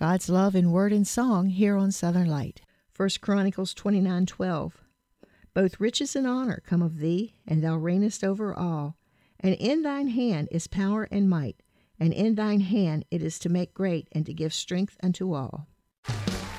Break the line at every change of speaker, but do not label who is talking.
God's love in word and song here on Southern Light. 1 Chronicles 29:12. Both riches and honor come of thee, and thou reignest over all. And in thine hand is power and might, and in thine hand it is to make great and to give strength unto all.